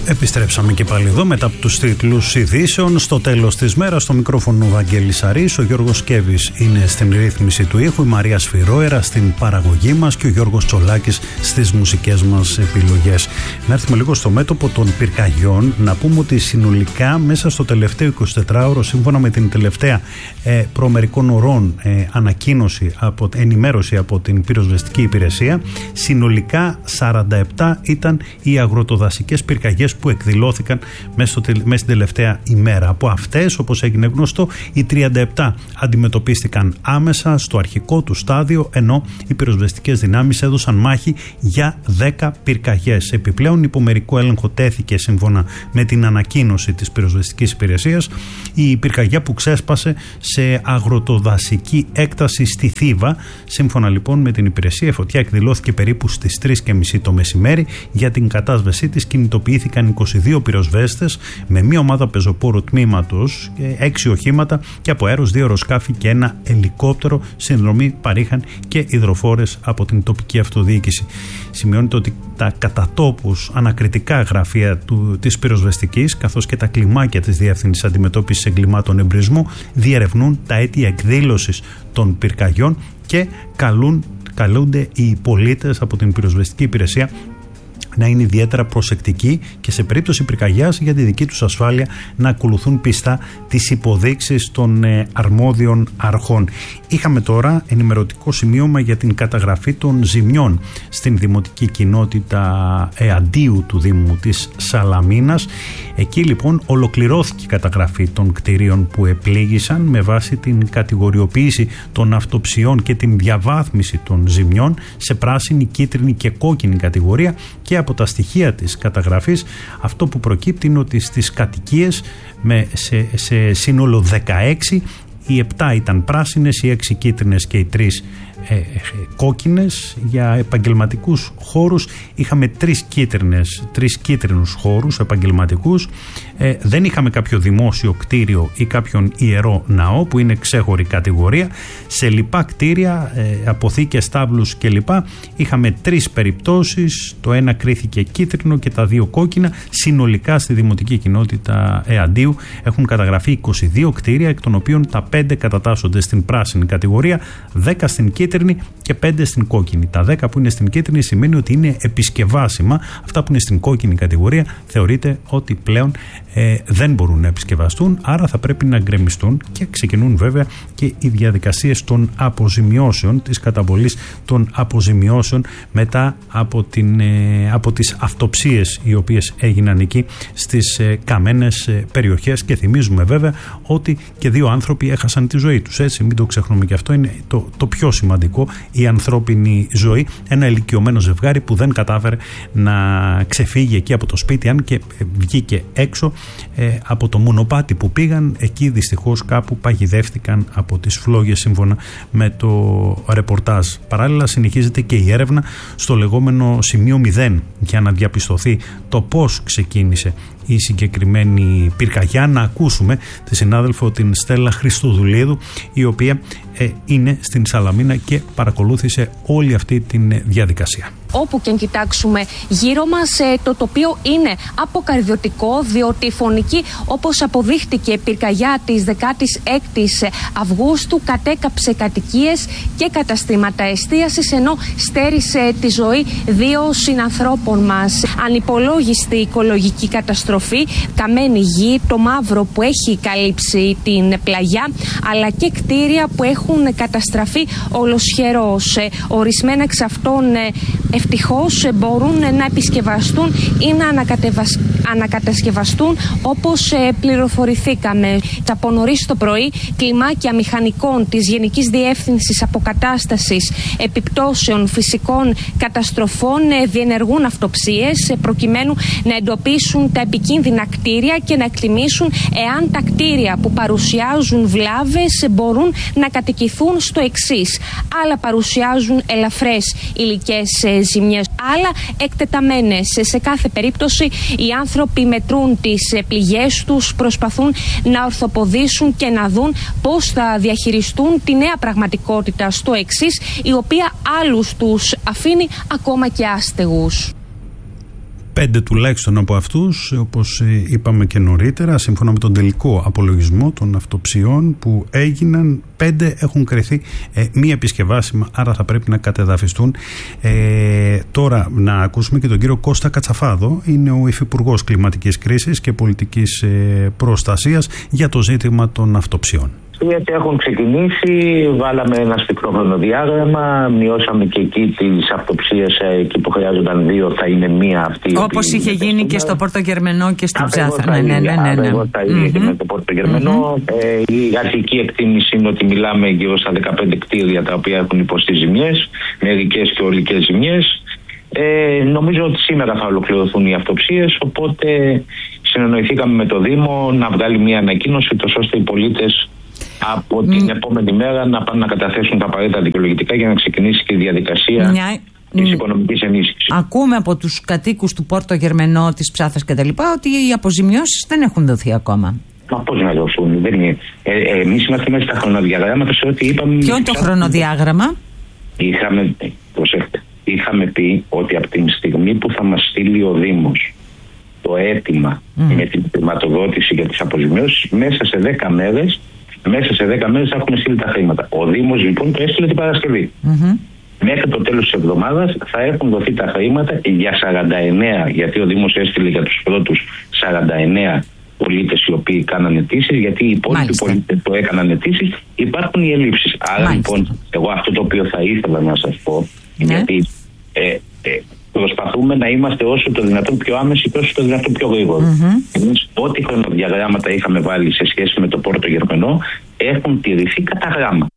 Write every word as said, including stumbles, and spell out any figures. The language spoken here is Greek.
Επιστρέψαμε και πάλι εδώ μετά από τους τίτλους ειδήσεων. Στο τέλος της μέρας, στο μικρόφωνο Βαγγέλης Αρής, ο Γιώργος Σκέβης είναι στην ρύθμιση του ήχου, η Μαρία Σφυρόερα στην παραγωγή μας και ο Γιώργος Τσολάκης στις μουσικές μας επιλογές. Να έρθουμε λίγο στο μέτωπο των πυρκαγιών. Να πούμε ότι συνολικά μέσα στο τελευταίο εικοσιτετράωρο, σύμφωνα με την τελευταία ε, προμερικών ωρών ε, ανακοίνωση, από, ενημέρωση από την πυροσβεστική υπηρεσία, συνολικά σαράντα επτά ήταν οι αγροτοδασικές πυρκαγιές που εκδηλώθηκαν μέσα, στο, μέσα στην τελευταία ημέρα. Από αυτές, όπως έγινε γνωστό, οι τριάντα επτά αντιμετωπίστηκαν άμεσα στο αρχικό του στάδιο, ενώ οι πυροσβεστικές δυνάμεις έδωσαν μάχη για δέκα πυρκαγιές. Επιπλέον, υπομερικό έλεγχο τέθηκε, σύμφωνα με την ανακοίνωση της πυροσβεστικής υπηρεσίας, η πυρκαγιά που ξέσπασε σε αγροτοδασική έκταση στη Θήβα. Σύμφωνα λοιπόν με την υπηρεσία, η φωτιά εκδηλώθηκε περίπου στις τρεις και μισή το μεσημέρι. Για την κατάσβεσή της κινητοποιήθηκαν είκοσι δύο πυροσβέστες με μία ομάδα πεζοπόρου τμήματος, έξι οχήματα και από αέρος δύο αεροσκάφη και ένα ελικόπτερο. Συνδρομή παρήχαν και υδροφόρες από την τοπική αυτοδιοίκηση. Σημειώνεται ότι τα κατατόπους ανακριτικά γραφεία του, της πυροσβεστικής, καθώς και τα κλιμάκια της Διεύθυνσης Αντιμετώπισης Εγκλημάτων Εμπρισμού, διερευνούν τα αίτια εκδήλωσης των πυρκαγιών και καλούν, καλούνται οι πολίτες από την πυροσβεστική υπηρεσία να είναι ιδιαίτερα προσεκτικοί και σε περίπτωση πυρκαγιάς, για τη δική τους ασφάλεια, να ακολουθούν πιστά τις υποδείξεις των ε, αρμόδιων αρχών. Είχαμε τώρα ενημερωτικό σημείωμα για την καταγραφή των ζημιών στην δημοτική κοινότητα ε, Αντίου του Δήμου της Σαλαμίνας. Εκεί λοιπόν ολοκληρώθηκε η καταγραφή των κτηρίων που επλήγησαν με βάση την κατηγοριοποίηση των αυτοψιών και την διαβάθμιση των ζημιών σε πράσινη, κίτρινη και κόκκινη κατηγορία. Και από τα στοιχεία της καταγραφής, αυτό που προκύπτει είναι ότι στις κατοικίες με, σε, σε σύνολο δεκαέξι, οι επτά ήταν πράσινες, οι έξι κίτρινες και οι τρεις ε, ε, κόκκινες. Για επαγγελματικούς χώρους είχαμε τρεις κίτρινες, τρεις κίτρινους χώρους επαγγελματικούς. Ε, δεν είχαμε κάποιο δημόσιο κτίριο ή κάποιον ιερό ναό, που είναι ξέχωρη κατηγορία. Σε λοιπά κτίρια, ε, αποθήκες, στάβλους κλπ. Είχαμε τρεις περιπτώσεις. Το ένα κρίθηκε κίτρινο και τα δύο κόκκινα. Συνολικά στη δημοτική κοινότητα Εαντίου έχουν καταγραφεί είκοσι δύο κτίρια, εκ των οποίων τα πέντε κατατάσσονται στην πράσινη κατηγορία, δέκα στην κίτρινη και πέντε στην κόκκινη. Τα δέκα που είναι στην κίτρινη σημαίνει ότι είναι επισκευάσιμα. Αυτά που είναι στην κόκκινη κατηγορία θεωρείται ότι πλέον ε, δεν μπορούν να επισκευαστούν, άρα θα πρέπει να γκρεμιστούν, και ξεκινούν βέβαια και οι διαδικασίες των αποζημιώσεων, της καταβολής των αποζημιώσεων μετά από, την, ε, από τις αυτοψίες οι οποίες έγιναν εκεί στις ε, καμένες ε, περιοχές. Και θυμίζουμε βέβαια ότι και δύο άνθρωποι έχασαν τη ζωή τους, έτσι, μην το ξεχνούμε, και αυτό είναι το, το πιο σημαντικό, η ανθρώπινη ζωή. Ένα ηλικιωμένο ζευγάρι που δεν κατάφερε να ξεφύγει εκεί από το σπίτι, αν και βγήκε έξω ε, από το μονοπάτι που πήγαν. Εκεί δυστυχώς κάπου παγιδεύτηκαν από τις φλόγες, σύμφωνα με το ρεπορτάζ. Παράλληλα συνεχίζεται και η έρευνα στο λεγόμενο σημείο μηδέν για να διαπιστωθεί το πώς ξεκίνησε η συγκεκριμένη πυρκαγιά. Να ακούσουμε τη συνάδελφο την Στέλλα Χριστοδουλίδου, η οποία ε, είναι στην Σαλαμίνα και παρακολούθησε όλη αυτή τη διαδικασία. Όπου και αν κοιτάξουμε γύρω μας, το τοπίο είναι αποκαρδιωτικό, διότι η φωνική, όπως αποδείχτηκε, πυρκαγιά της δεκάτης έκτης Αυγούστου κατέκαψε κατοικίες και καταστήματα εστίασης, ενώ στέρισε τη ζωή δύο συνανθρώπων μας. Ανυπολόγιστη οικολογική καταστροφή, καμένη γη, το μαύρο που έχει καλύψει την πλαγιά, αλλά και κτίρια που έχουν καταστραφεί ολοσχερώς. Ορισμένα εξ αυτών ευτυχώς μπορούν να επισκευαστούν ή να ανακατεβασ... ανακατασκευαστούν, όπως πληροφορηθήκαμε. Από νωρίς το πρωί, κλιμάκια μηχανικών της Γενικής Διεύθυνσης Αποκατάστασης Επιπτώσεων Φυσικών Καταστροφών διενεργούν αυτοψίες προκειμένου να εντοπίσουν τα επικίνδυνα κτίρια και να εκτιμήσουν εάν τα κτίρια που παρουσιάζουν βλάβες μπορούν να κατοικηθούν στο εξής. Άλλα παρουσιάζουν ελαφρές υλικές ζημιές, άλλα εκτεταμένες. Σε κάθε περίπτωση οι άνθρωποι μετρούν τις πληγές τους, προσπαθούν να ορθοποδήσουν και να δουν πώς θα διαχειριστούν τη νέα πραγματικότητα στο εξής, η οποία άλλους τους αφήνει ακόμα και άστεγους. Πέντε τουλάχιστον από αυτούς, όπως είπαμε και νωρίτερα, σύμφωνα με τον τελικό απολογισμό των αυτοψιών που έγιναν, πέντε έχουν κριθεί ε, μη επισκευάσιμα, άρα θα πρέπει να κατεδαφιστούν. Ε, τώρα να ακούσουμε και τον κύριο Κώστα Κατσαφάδο, είναι ο Υφυπουργός Κλιματικής Κρίσης και Πολιτικής ε, Προστασίας, για το ζήτημα των αυτοψιών. Γιατί έχουν ξεκινήσει, βάλαμε ένα σφιχτό χρονοδιάγραμμα, μειώσαμε και εκεί τις αυτοψίες, εκεί που χρειάζονταν δύο θα είναι μία αυτή. Όπως είχε γίνει και στο Πόρτο Γερμενό και στην Ψάθα. Ναι, ναι, ναι. Ακριβώς θα είναι και με το Πόρτο Γερμενό. Mm-hmm. Ε, η αρχική εκτίμηση είναι ότι μιλάμε γύρω στα δεκαπέντε κτίρια τα οποία έχουν υποστεί ζημιές, μερικές και ολικές ζημιές. Ε, νομίζω ότι σήμερα θα ολοκληρωθούν οι αυτοψίες, οπότε συνεννοηθήκαμε με το Δήμο να βγάλει μια ανακοίνωση, τόσο ώστε οι πολίτες από mm. την επόμενη μέρα να πάνε να καταθέσουν τα απαραίτητα δικαιολογητικά για να ξεκινήσει και η διαδικασία Μια... της οικονομικής ενίσχυσης. Ακούμε από τους κατοίκους του Πόρτο Γερμενό, της Ψάθας κτλ. ότι οι αποζημιώσεις δεν έχουν δοθεί ακόμα. Μα πώς να δοθούν, δεν είναι. Ε, ε, εμείς είμαστε μέσα στα χρονοδιαγράμματα σε ό,τι είπαμε. Ποιο είναι το χρονοδιάγραμμα? Είχαμε, προσέχτε, είχαμε πει ότι από την στιγμή που θα μας στείλει ο Δήμος το αίτημα mm. με την χρηματοδότηση για τις αποζημιώσεις, μέσα σε δέκα μέρες Μέσα σε δέκα μέρες θα έχουμε στείλει τα χρήματα. Ο Δήμος λοιπόν το έστειλε την Παρασκευή. Mm-hmm. Μέχρι το τέλος της εβδομάδας θα έχουν δοθεί τα χρήματα για σαράντα εννέα, γιατί ο Δήμος έστειλε για τους πρώτους σαράντα εννέα πολίτες οι οποίοι κάναν αιτήσεις, γιατί οι υπόλοιποι πολίτες που έκαναν αιτήσεις υπάρχουν οι ελλείψεις. Άρα Μάλιστα. λοιπόν, εγώ αυτό το οποίο θα ήθελα να σας πω, ναι. γιατί ε, ε, προσπαθούμε να είμαστε όσο το δυνατόν πιο άμεσοι και όσο το δυνατόν πιο γρήγοροι. Mm-hmm. Εμείς ό,τι χρονοδιαγράμματα είχαμε βάλει σε σχέση με το Πόρτο Γερμενό έχουν τηρηθεί κατά γράμμα.